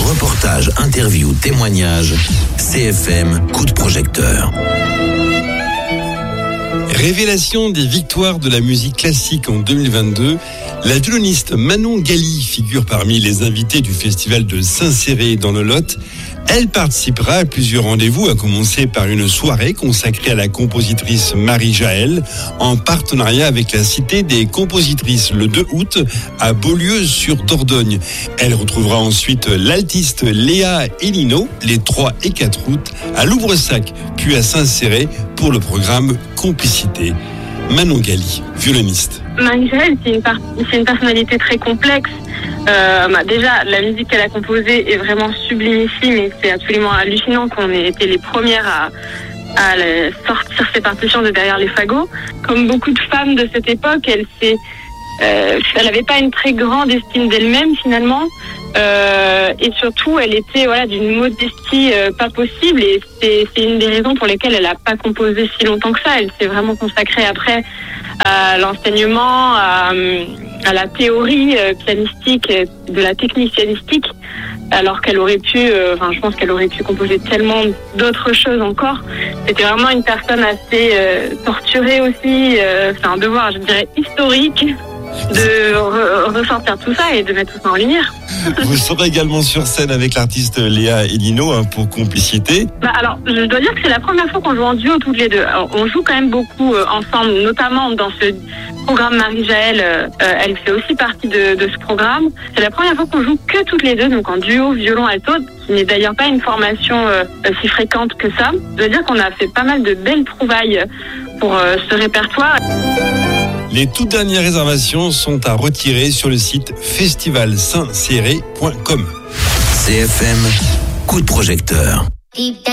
Reportages, interviews, témoignages. CFM, coup de projecteur. Révélation des victoires de la musique classique en 2022, la violoniste Manon Gali figure parmi les invités du festival de Saint-Céré dans le Lot. Elle participera à plusieurs rendez-vous, à commencer par une soirée consacrée à la compositrice Marie Jaël, en partenariat avec la Cité des compositrices le 2 août à Beaulieu-sur-Dordogne. Elle retrouvera ensuite l'altiste Léa Elino les 3 et 4 août à Loubresac, puis à Saint-Céré pour le programme Complicité. Manon Gali, violoniste. Marie Jaël, c'est une personnalité très complexe. Déjà, la musique qu'elle a composée est vraiment sublimissime et c'est absolument hallucinant qu'on ait été les premières à sortir ses partitions de derrière les fagots. Comme beaucoup de femmes de cette époque, elle n'avait pas une très grande estime d'elle-même finalement. Et surtout, elle était d'une modestie pas possible et c'est une des raisons pour lesquelles elle n'a pas composé si longtemps que ça. Elle s'est vraiment consacrée après à l'enseignement, à la théorie pianistique, de la technique pianistique, alors qu'elle aurait pu, je pense qu'elle aurait pu composer tellement d'autres choses encore. C'était vraiment une personne assez torturée aussi. C'est un devoir, je dirais, historique de ressortir tout ça et de mettre tout ça en lumière. Vous serez également sur scène avec l'artiste Léa Elino pour Complicité. Alors, je dois dire que c'est la première fois qu'on joue en duo toutes les deux. Alors, on joue quand même beaucoup ensemble, notamment dans ce programme Marie Jaël. Elle fait aussi partie de ce programme. C'est la première fois qu'on joue que toutes les deux, donc en duo violon-alto, qui n'est d'ailleurs pas une formation si fréquente que ça. Je dois dire qu'on a fait pas mal de belles trouvailles pour ce répertoire. Les toutes dernières réservations sont à retirer sur le site festivalsaintcéré.com. CFM, coup de projecteur.